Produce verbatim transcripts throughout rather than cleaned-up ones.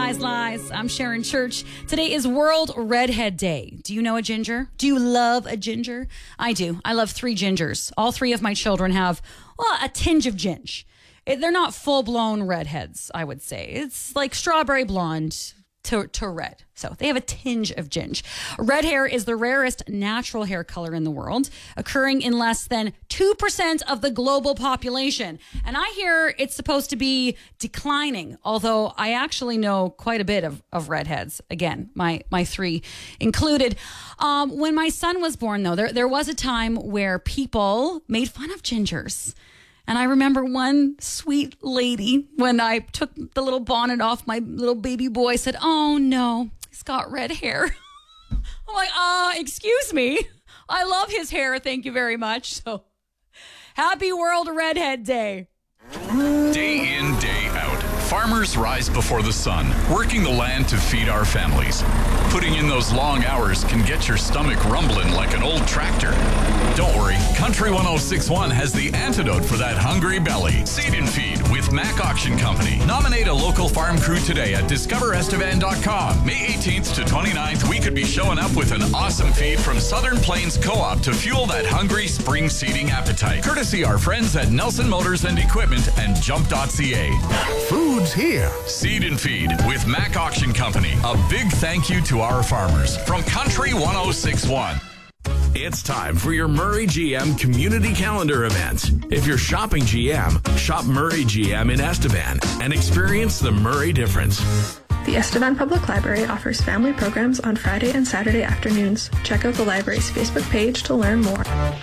Lies, Lies. I'm Sharon Church. Today is World Redhead Day. Do you know a ginger? Do you love a ginger? I do. I love three gingers. All three of my children have, well, a tinge of ginge. They're not full-blown redheads, I would say. It's like strawberry blonde to, to red. So they have a tinge of ginge. Red hair is the rarest natural hair color in the world, occurring in less than two percent of the global population. And I hear it's supposed to be declining, although I actually know quite a bit of, of redheads. Again, my, my three included. Um, when my son was born, though, there, there was a time where people made fun of gingers. And I remember one sweet lady, when I took the little bonnet off my little baby boy, said, "Oh, no, he's got red hair." I'm like, uh, excuse me. I love his hair. Thank you very much. So happy World Redhead Day. Day in, day out, farmers rise before the sun, working the land to feed our families. Putting in those long hours can get your stomach rumbling like an old tractor. Don't worry, Country one oh six point one has the antidote for that hungry belly. Seed and Feed with Mac Auction Company. Nominate a local farm crew today at discover estevan dot com. May eighteenth to twenty-ninth, we could be showing up with an awesome feed from Southern Plains Co-op to fuel that hungry spring seeding appetite. Courtesy our friends at Nelson Motors and Equipment and jump dot c a. Food's here. Seed and Feed with Mac Auction Company. A big thank you to our farmers from Country one oh six point one. It's time for your Murray G M community calendar event. If you're shopping G M, shop Murray G M in Estevan and experience the Murray difference. The Estevan Public Library offers family programs on Friday and Saturday afternoons. Check out the library's Facebook page to learn more.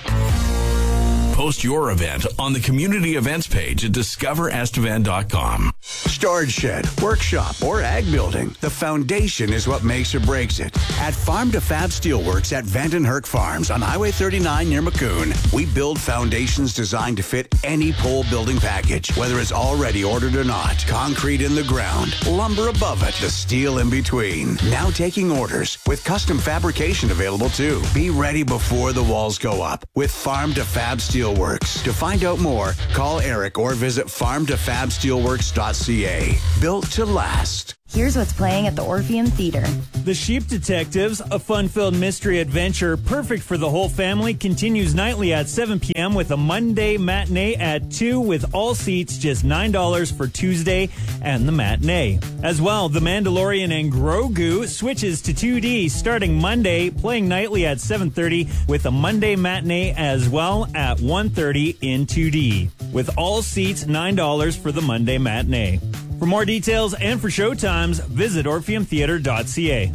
Post your event on the community events page at discover estevan dot com. Storage shed, workshop, or ag building. The foundation is what makes or breaks it. At Farm to Fab Steelworks at Vandenherk Farms on Highway thirty-nine near Maccoon, we build foundations designed to fit any pole building package, whether it's already ordered or not. Concrete in the ground, lumber above it, the steel in between. Now taking orders with custom fabrication available too. Be ready before the walls go up with Farm to Fab Steelworks. To find out more, call Eric or visit farm to fab steelworks dot c a. Built to last. Here's what's playing at the Orpheum Theater. The Sheep Detectives, a fun-filled mystery adventure perfect for the whole family, continues nightly at seven p.m. with a Monday matinee at two with all seats just nine dollars for Tuesday and the matinee. As well, The Mandalorian and Grogu switches to two D starting Monday, playing nightly at seven thirty with a Monday matinee as well at one thirty in two D. With all seats nine dollars for the Monday matinee. For more details and for showtimes, visit orpheum theater dot c a.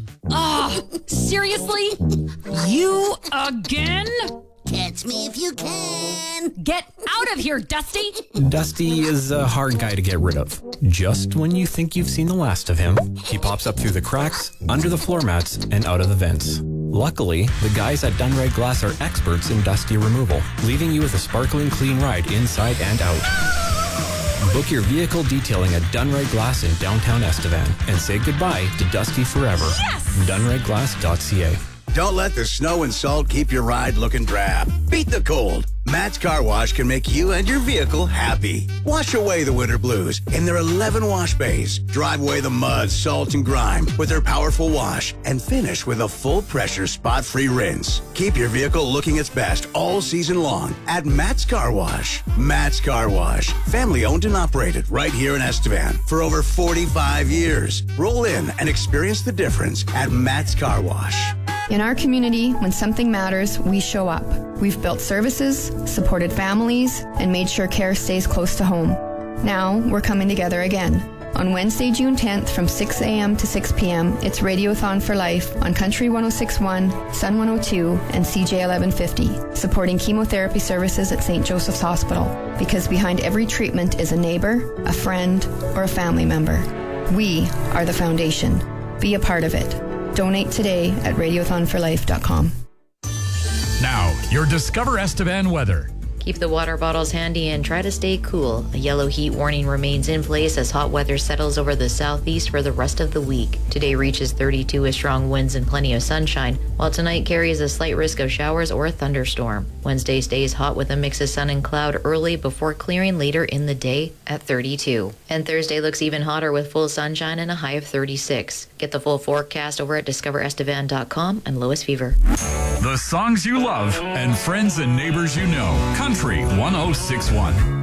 Ah, seriously? You again? Catch me if you can. Get out of here, Dusty. Dusty is a hard guy to get rid of. Just when you think you've seen the last of him, he pops up through the cracks, under the floor mats, and out of the vents. Luckily, the guys at Dunreg Glass are experts in Dusty removal, leaving you with a sparkling clean ride inside and out. Book your vehicle detailing at Dunreg Glass in downtown Estevan and say goodbye to Dusty forever. Yes! dunreg glass dot c a. Don't let the snow and salt keep your ride looking drab. Beat the cold. Matt's Car Wash can make you and your vehicle happy. Wash away the winter blues in their eleven wash bays. Drive away the mud, salt, and grime with their powerful wash. And finish with a full-pressure, spot-free rinse. Keep your vehicle looking its best all season long at Matt's Car Wash. Matt's Car Wash. Family-owned and operated right here in Estevan for over forty-five years. Roll in and experience the difference at Matt's Car Wash. In our community, when something matters, we show up. We've built services, supported families, and made sure care stays close to home. Now, we're coming together again. On Wednesday, June tenth from six a.m. to six p.m., it's Radiothon for Life on Country one oh six point one, Sun one oh two, and C J eleven fifty, supporting chemotherapy services at Saint Joseph's Hospital. Because behind every treatment is a neighbor, a friend, or a family member. We are the foundation. Be a part of it. Donate today at radiothon for life dot com. Now, your Discover Estevan weather. Keep the water bottles handy and try to stay cool. A yellow heat warning remains in place as hot weather settles over the southeast for the rest of the week. Today reaches thirty-two with strong winds and plenty of sunshine, while tonight carries a slight risk of showers or a thunderstorm. Wednesday stays hot with a mix of sun and cloud early before clearing later in the day at thirty-two. And Thursday looks even hotter with full sunshine and a high of thirty-six. Get the full forecast over at discover estevan dot com. I'm Lois Fever. The songs you love and friends and neighbors you know. Country one oh six one.